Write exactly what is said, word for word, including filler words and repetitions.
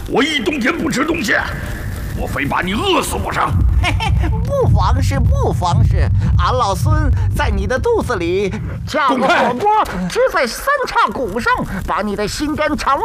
我一冬天不吃东西，莫非把你饿死不成？ 嘿嘿，不妨事，不妨事。俺老孙在你的肚子里架个火锅，支在三叉骨上，把你的心肝肠